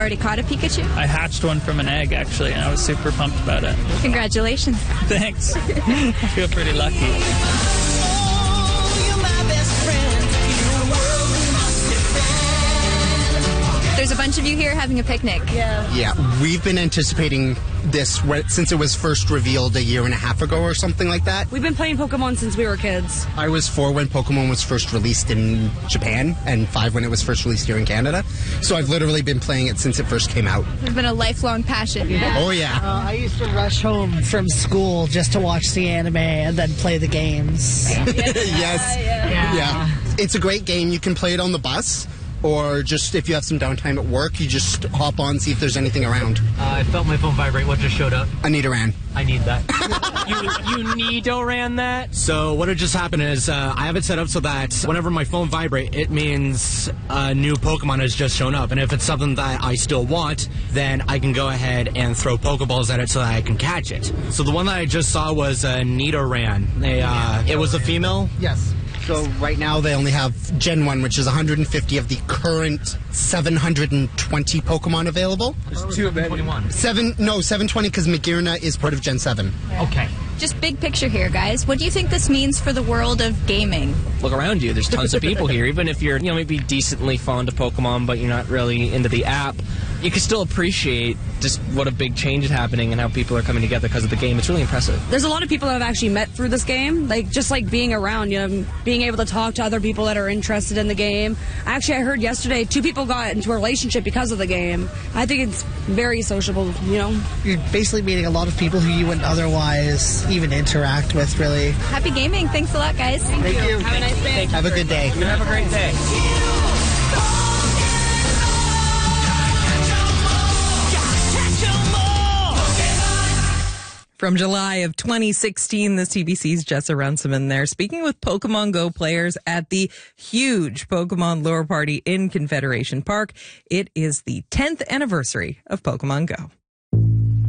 Already caught a Pikachu? I hatched one from an egg, actually, and I was super pumped about it. Congratulations. Thanks. I feel pretty lucky. There's a bunch of you here having a picnic. Yeah, we've been anticipating this since it was first revealed a year and a half ago or something like that. We've been playing Pokemon since we were kids. I was 4 when Pokemon was first released in Japan and 5 when it was first released here in Canada. So I've literally been playing it since it first came out. It's been a lifelong passion. Oh, yeah. I used to rush home from school just to watch the anime and then play the games. Yes. Yeah. It's a great game. You can play it on the bus. Or just if you have some downtime at work, you just hop on, see if there's anything around. I felt my phone vibrate. What just showed up? A Nidoran. I need that. you Nidoran that? So what had just happened is I have it set up so that whenever my phone vibrates, it means a new Pokemon has just shown up. And if it's something that I still want, then I can go ahead and throw Pokeballs at it so that I can catch it. So the one that I just saw was a Nidoran. It was a female? Yes. So right now they only have Gen 1, which is 150 of the current 720 Pokemon available. There's 2 of them. 720 because Magearna is part of Gen 7. Okay. Just big picture here, guys. What do you think this means for the world of gaming? Look around you. There's tons of people here. Even if you're, maybe decently fond of Pokemon, but you're not really into the app, you can still appreciate just what a big change is happening and how people are coming together because of the game. It's really impressive. There's a lot of people that I've actually met through this game, just being around, being able to talk to other people that are interested in the game. Actually, I heard yesterday 2 people got into a relationship because of the game. I think it's very sociable, You're basically meeting a lot of people who you wouldn't otherwise even interact with, really. Happy gaming. Thanks a lot, guys. Thank you. Have a nice day. Have a good day. Have a great day. From July of 2016, the CBC's Jessa Runciman there, speaking with Pokemon Go players at the huge Pokemon lure party in Confederation Park. It is the 10th anniversary of Pokemon Go.